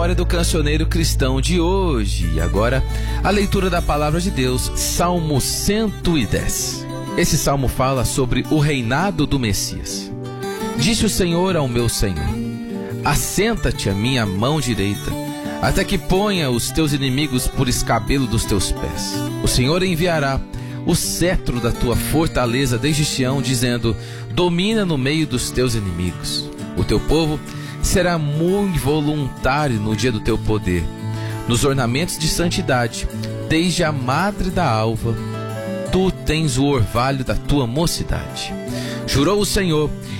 memória do cancioneiro cristão de hoje. E agora, a leitura da palavra de Deus, Salmo 110. Esse salmo fala sobre o reinado do Messias. Disse o Senhor ao meu Senhor: assenta-te à minha mão direita, até que ponha os teus inimigos por escabelo dos teus pés. O Senhor enviará o cetro da tua fortaleza desde Sião, dizendo: domina no meio dos teus inimigos. O teu povo será muito voluntário no dia do teu poder, nos ornamentos de santidade, desde a madre da alva, tu tens o orvalho da tua mocidade. Jurou o Senhor,